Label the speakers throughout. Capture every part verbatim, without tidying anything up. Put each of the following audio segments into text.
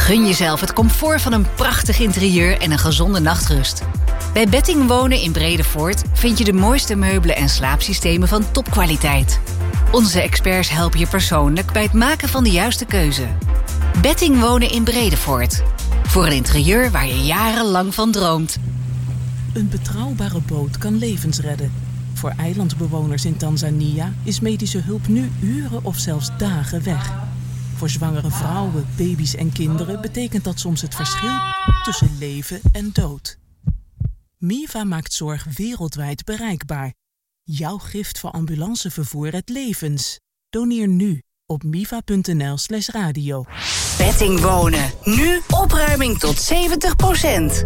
Speaker 1: Gun jezelf het comfort van een prachtig interieur en een gezonde nachtrust. Bij Betting Wonen in Bredevoort vind je de mooiste meubelen en slaapsystemen van topkwaliteit. Onze experts helpen je persoonlijk bij het maken van de juiste keuze. Betting Wonen in Bredevoort. Voor een interieur waar je jarenlang van droomt.
Speaker 2: Een betrouwbare boot kan levens redden. Voor eilandbewoners in Tanzania is medische hulp nu uren of zelfs dagen weg. Voor zwangere vrouwen, baby's en kinderen betekent dat soms het verschil tussen leven en dood. Miva maakt zorg wereldwijd bereikbaar. Jouw gift voor ambulancevervoer redt levens. Doneer nu op miva.nl slash radio.
Speaker 1: Betting Wonen. Nu opruiming tot zeventig procent.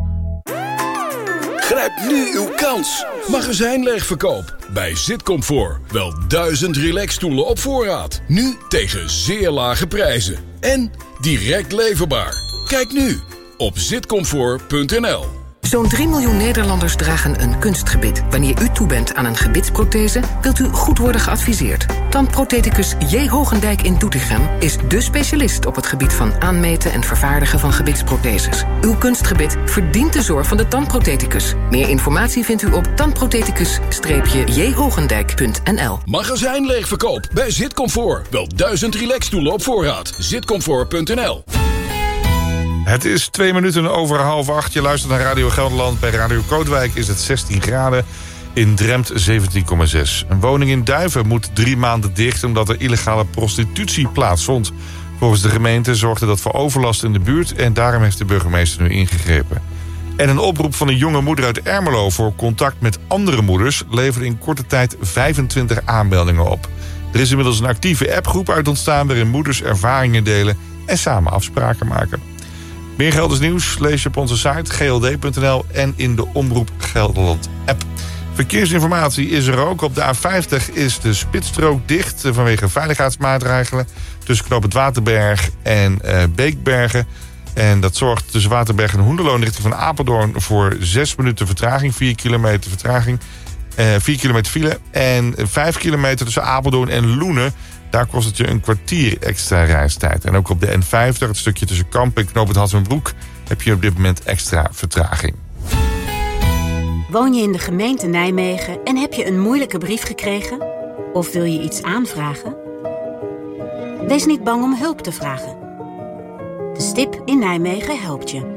Speaker 3: Grijp nu uw kans. Magazijnleegverkoop. Bij Zitcomfort. Wel duizend relaxstoelen op voorraad. Nu tegen zeer lage prijzen. En direct leverbaar. Kijk nu op zitcomfort punt n l.
Speaker 4: Zo'n drie miljoen Nederlanders dragen een kunstgebit. Wanneer u toe bent aan een gebitsprothese, wilt u goed worden geadviseerd. Tandprothecus J. Hogendijk in Doetinchem is dé specialist op het gebied van aanmeten en vervaardigen van gebitsprotheses. Uw kunstgebit verdient de zorg van de tandprothecus. Meer informatie vindt u op tandprothecus j hogendijk punt n l.
Speaker 3: Magazijnleegverkoop bij Zitcomfort. Wel duizend relaxstoelen op voorraad. zitcomfort punt n l.
Speaker 5: Het is twee minuten over half acht. Je luistert naar Radio Gelderland. Bij Radio Kootwijk is het zestien graden. In Drempt zeventien komma zes. Een woning in Duiven moet drie maanden dicht omdat er illegale prostitutie plaatsvond. Volgens de gemeente zorgde dat voor overlast in de buurt en daarom heeft de burgemeester nu ingegrepen. En een oproep van een jonge moeder uit Ermelo voor contact met andere moeders leverde in korte tijd vijfentwintig aanmeldingen op. Er is inmiddels een actieve appgroep uit ontstaan waarin moeders ervaringen delen en samen afspraken maken. Meer Gelders nieuws lees je op onze site g l d punt n l en in de Omroep Gelderland app. Verkeersinformatie is er ook. Op de A vijftig is de spitsstrook dicht vanwege veiligheidsmaatregelen tussen knooppunt Waterberg en uh, Beekbergen. En dat zorgt tussen Waterberg en Hoenderloo in richting van Apeldoorn voor zes minuten vertraging, vier kilometer vertraging, uh, vier kilometer file en vijf kilometer tussen Apeldoorn en Loenen. Daar kost het je een kwartier extra reistijd. En ook op de N vijftig, het stukje tussen Kamp en knooppunt Hatsenbroek, heb je op dit moment extra vertraging.
Speaker 6: Woon je in de gemeente Nijmegen en heb je een moeilijke brief gekregen? Of wil je iets aanvragen? Wees niet bang om hulp te vragen. De Stip in Nijmegen helpt je.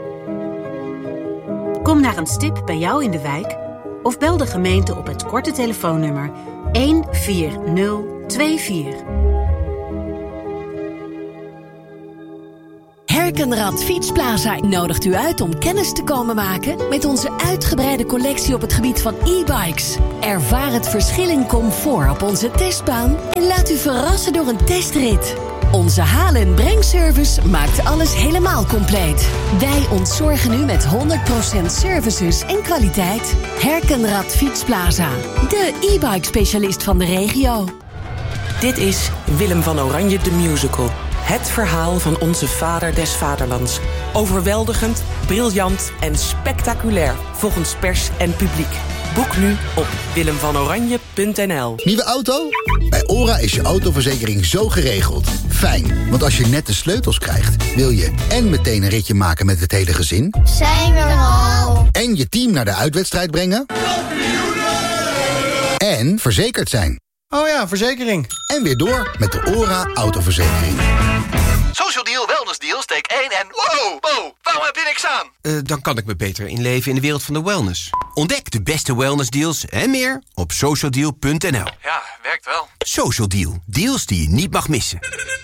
Speaker 6: Kom naar een stip bij jou in de wijk of bel de gemeente op het korte telefoonnummer een vier nul twee vier.
Speaker 7: Herkenrad Fietsplaza nodigt u uit om kennis te komen maken met onze uitgebreide collectie op het gebied van e-bikes. Ervaar het verschil in comfort op onze testbaan en laat u verrassen door een testrit. Onze haal- en brengservice maakt alles helemaal compleet. Wij ontzorgen u met honderd procent services en kwaliteit. Herkenrad Fietsplaza, de e-bike specialist van de regio.
Speaker 8: Dit is Willem van Oranje de Musical. Het verhaal van onze vader des vaderlands. Overweldigend, briljant en spectaculair volgens pers en publiek. Boek nu op willem van oranje punt n l.
Speaker 9: Nieuwe auto? Bij OHRA is je autoverzekering zo geregeld. Fijn, want als je net de sleutels krijgt, wil je en meteen een ritje maken met het hele gezin.
Speaker 10: Zijn we er al?
Speaker 9: En je team naar de uitwedstrijd brengen. En verzekerd zijn.
Speaker 11: Oh ja, verzekering.
Speaker 9: En weer door met de OHRA autoverzekering.
Speaker 12: Social Deal, Wellness Deal, steek één en... Wow, wow, waarom heb je niks aan?
Speaker 13: Uh, dan kan ik me beter inleven in de wereld van de wellness. Ontdek de beste wellness deals en meer op social deal punt n l.
Speaker 12: Ja, werkt wel.
Speaker 13: Social Deal, deals die je niet mag missen.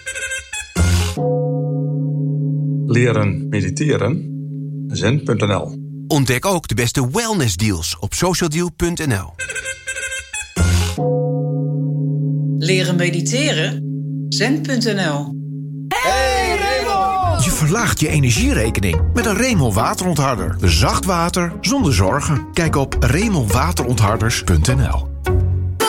Speaker 14: Leren mediteren, zen punt n l.
Speaker 13: Ontdek ook de beste wellness deals op social deal punt n l.
Speaker 15: Leren mediteren, zen punt n l.
Speaker 16: Hey Raymond! Je verlaagt je energierekening met een Raymond waterontharder. Zacht water zonder zorgen. Kijk op raymond waterontharders punt n l.